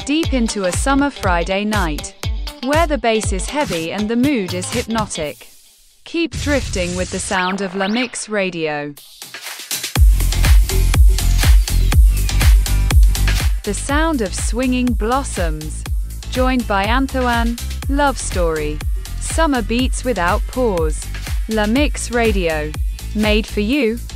deep into a summer Friday night, where the bass is heavy and the mood is hypnotic. Keep drifting with the sound of La Mix Radio. The sound of swinging blossoms, joined by Antoine, Love Story. Summer beats without pause. La Mix Radio. Made for you,